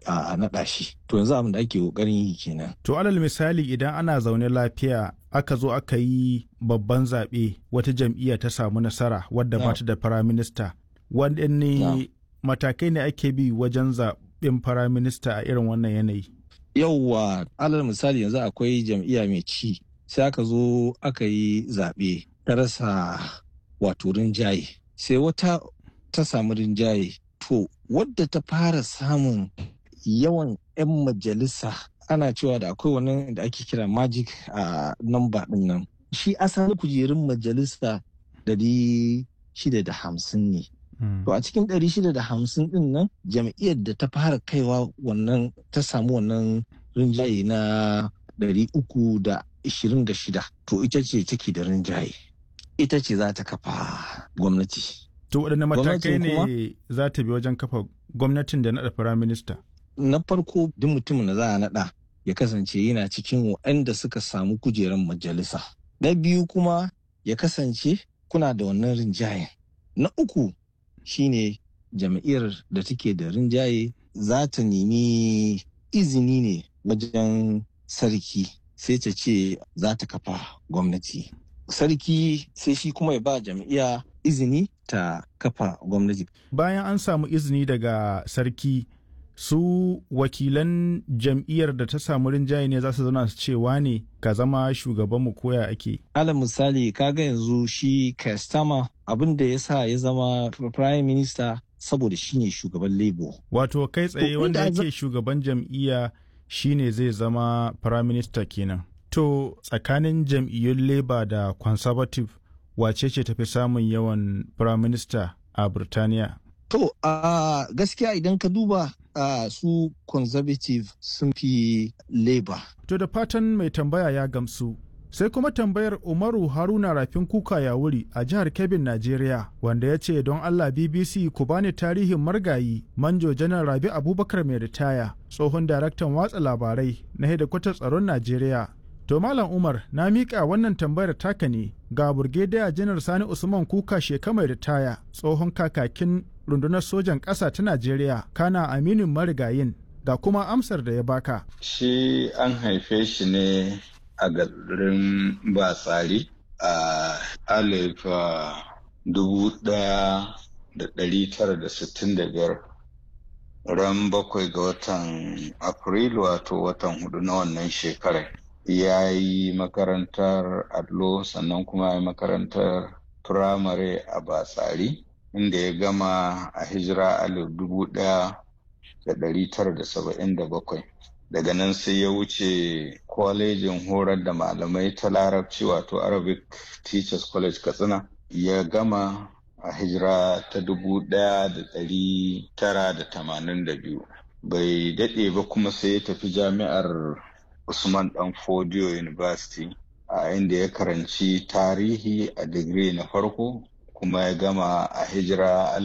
a naɗa shi. To yanzu abin da ake ƙoƙarin yi kenan. To alal misali idan ana zaune lafiya aka zo aka yi babban zaɓe wata jam'iyya ta samu nasara wadda ba ta da firaminista, waɗanne matakai ne ake bi wajen zaɓen firaminista a irin wannan yanayi? Yauwa alal misali yanzu akwai jam'iyya mai ci sai aka zo aka yi zaɓe ta rasa wato rinjaye sai wata ta samu rinjaye. To wadda ta fara samun yawan 'yan majalisa ana cewa da akwai wani da ake kira magic number din nan. Shi asalin kujerun majalisa 650 ne. To a cikin 650 din nan jam'iyyar da ta fara kaiwa wannan ta samu wannan rinjaye na 326 to ita ce take da rinjaye. Ita ce za ta kafa gwamnati. To waɗanne matakai ne za ta bi wajen kafa gwamnatin da naɗa firaminista? Na farko duk mutumin da za a naɗa ya kasance yana cikin waɗanda suka samu kujerar majalisa. Na biyu kuma ya kasance kuna da wannan rinjayen. Na uku shine jam'iyyar da take da rinjaye za ta nemi izini ne wajen sarki sai ta ce za ta kafa gwamnati. Sarki sai shi kuma ya ba jam'iyya izini ta kafa gwamnati. Bayan an samu izini daga sarki, su wakilan jam'iyyar da ta samu rinjaye ne za su zauna su cewa ne ka zama shugabanmu koya ake. Alal misali kaga yanzu shi Kastama abin da ya sa ya zama prime minister saboda shi ne shugaban Labour. Wato kai tsaye wanda yake shugaban jam'iyya shine zai zama prime minister kenan. To tsakanin jam'iyyun Labour da Conservative wace ce tafi samun yawan prime minister a Birtaniya? To gaskiya idan ka duba su Conservative sun fi Labour. To da fatan mai tambaya ya gamsu. Sai kuma tambayar Umaru Haruna Rafin Kuka ya wuri a jihar Kebbin, Najeriya, wanda ya ce don Allah BBC ku bani tarihin margayi Manjo Janar Rabi Abubakar mai ritaya, tsohon daraktan watsa labarai na hedikwatar tsaron Najeriya. To Malam Umar na miƙa wannan tambayar taka ne ga Burgediya Janar Sani Usman Kuka Sheka mai ritaya, tsohon kakakin rundunar sojan ƙasa ta Najeriya, kana aminin marigayin, ga kuma amsar da ya baka. Shi an haife shi ne a garin Batsari a 1965 ran 7 ga watan Afrilu wato watan 4 na wannan shekarar. Ya yi makarantar allo sannan kuma ya yi makarantar firamare a Batsari inda ya gama a hijira 1977. Daga nan sai ya wuce kwalejin horar da malamai ta larabci wato Arabic Teachers College Katsina ya gama a hijira ta 1982. Bai daɗe ba kuma sai ya tafi jami'ar Usman Dan Fodio University a inda ya karanci tarihi a digiri na farko kuma ya gama a hijira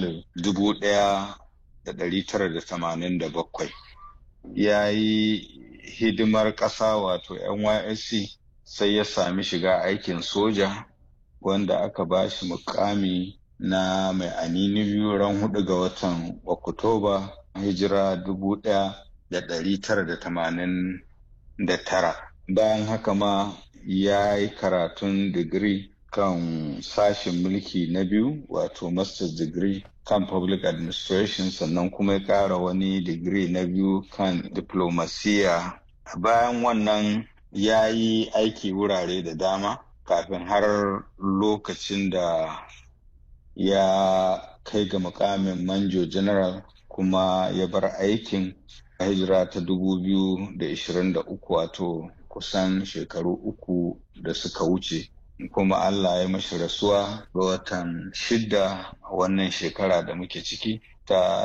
1987. Ya yi hidimar ƙasa wato NYSC sai ya sami shiga aikin soja wanda aka ba shi mukami na mai anini biyu ran 4 ga watan Oktoba hijira 1989. Bayan haka ma ya yi karatun digiri kan sashen mulki na biyu wato master's degree kan public administration sannan kuma ya ƙara wani digiri na biyu kan diplomasiya. Bayan wannan ya yi aiki wurare da dama kafin har lokacin da ya kai ga mukamin manjo general kuma ya bar aikin a hijira ta 2023 wato kusan shekaru 3 da suka wuce. Kuma Allah ya mashi rasuwa ga watan 6 wannan shekara da muke ciki ta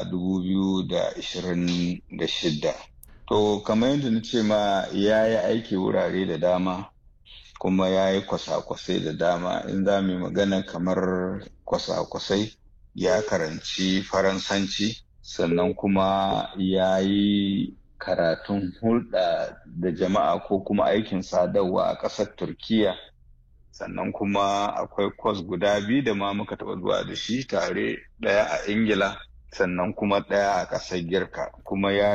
2026. To kamar yadda na ce ma ya yi aiki wurare da dama kuma ya yi kwasa-kwasai da dama. In za mu yi magana kamar kwasa-kwasai ya karanci Faransanci sannan kuma ya yi karatun hulɗa da jama'a ko kuma aikin sadarwa a ƙasar Turkiya. Sannan kuma akwai kwas guda 2 da ma muka taɓa zuwa da shi tare, ɗaya a Ingila sannan kuma ɗaya a ƙasar Girka kuma ya